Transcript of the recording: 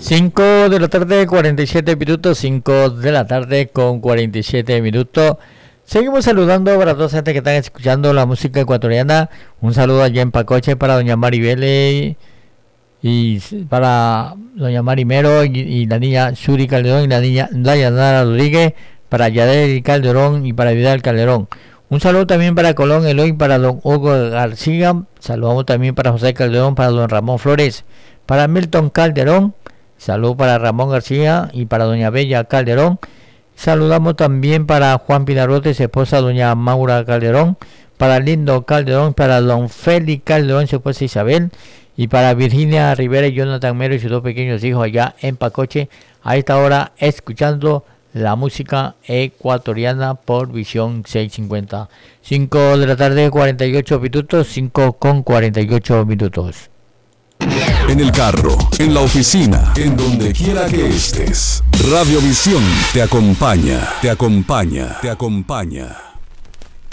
5 de la tarde, 47 minutos, 5 de la tarde con 47 minutos. Seguimos saludando para toda la gente que están escuchando la música ecuatoriana. Un saludo allá en Pacoche para doña Maribel y para doña Marimero y la niña Shuri Calderón y la niña Dayanara Rodríguez, para Yadel Calderón y para Vidal Calderón. Un saludo también para Colón Eloy, para don Hugo García. Saludamos también para José Calderón, para don Ramón Flores, para Milton Calderón. Saludo para Ramón García y para doña Bella Calderón. Saludamos también para Juan Pinarote, su esposa doña Maura Calderón, para Lindo Calderón, para don Félix Calderón, su esposa Isabel, y para Virginia Rivera y Jonathan Mero y sus dos pequeños hijos allá en Pacoche, a esta hora escuchando la música ecuatoriana por Visión 650. 5 de la tarde, 48 minutos, 5 con 48 minutos. En el carro, en la oficina, en donde quiera que estés, Radiovisión te acompaña, te acompaña, te acompaña.